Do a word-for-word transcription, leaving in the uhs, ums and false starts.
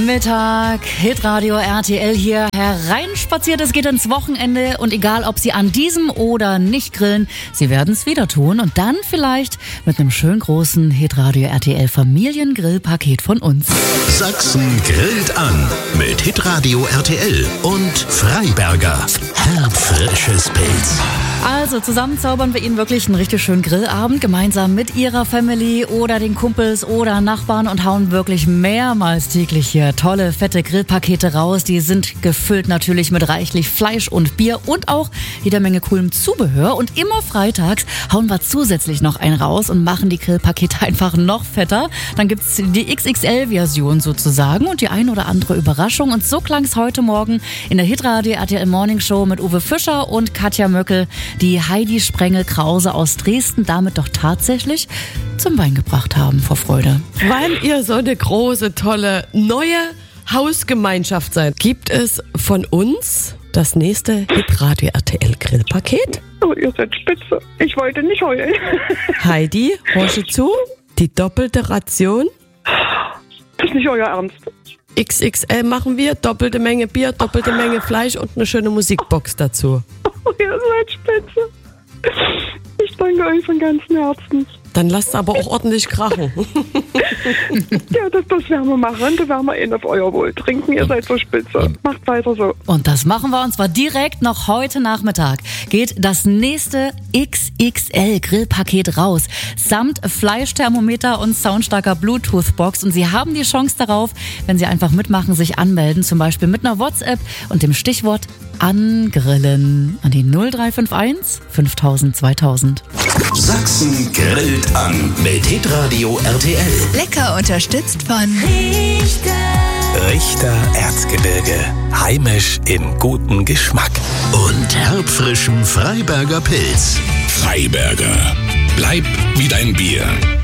Mittag, Hitradio R T L hier hereinspaziert. Es geht ins Wochenende und egal, ob Sie an diesem oder nicht grillen, Sie werden es wieder tun und dann vielleicht mit einem schön großen Hitradio R T L Familiengrillpaket von uns. Sachsen grillt an mit Hitradio R T L und Freiberger. Herbfrisches Pilz. Also zusammen zaubern wir Ihnen wirklich einen richtig schönen Grillabend gemeinsam mit Ihrer Family oder den Kumpels oder Nachbarn und hauen wirklich mehrmals täglich hier tolle, fette Grillpakete raus. Die sind gefüllt natürlich mit reichlich Fleisch und Bier und auch jeder Menge coolem Zubehör. Und immer freitags hauen wir zusätzlich noch einen raus und machen die Grillpakete einfach noch fetter. Dann gibt's die X X L-Version sozusagen und die ein oder andere Überraschung. Und so klang's heute Morgen in der Hitradio R T L Morning Show mit Uwe Fischer und Katja Möckel, die Heidi Sprengel-Krause aus Dresden damit doch tatsächlich zum Wein gebracht haben vor Freude. Weil ihr so eine große, tolle, neue Hausgemeinschaft seid, gibt es von uns das nächste Hitradio R T L Grillpaket. Oh, ihr seid spitze. Ich wollte nicht heulen. Heidi, hörst du zu? Die doppelte Ration. Das ist nicht euer Ernst. X X L machen wir, doppelte Menge Bier, doppelte Menge Fleisch und eine schöne Musikbox dazu. Oh, ihr seid spitze. Ich danke euch von ganzem Herzen. Dann lasst aber auch ordentlich krachen. Ja, das, das werden wir machen. Da werden wir eh auf euer Wohl trinken. Ihr seid so spitze. Macht weiter so. Und das machen wir und zwar direkt noch heute Nachmittag. Geht das nächste X X L Grillpaket raus. Samt Fleischthermometer und soundstarker Bluetooth-Box. Und Sie haben die Chance darauf, wenn Sie einfach mitmachen, sich anmelden. Zum Beispiel mit einer WhatsApp und dem Stichwort Angrillen an die null drei fünf eins fünftausend zweitausend. Sachsen grillt an mit Hitradio R T L. Lecker unterstützt von Richter. Richter Erzgebirge. Heimisch im guten Geschmack. Und herbfrischem Freiberger Pilz. Freiberger. Bleib wie dein Bier.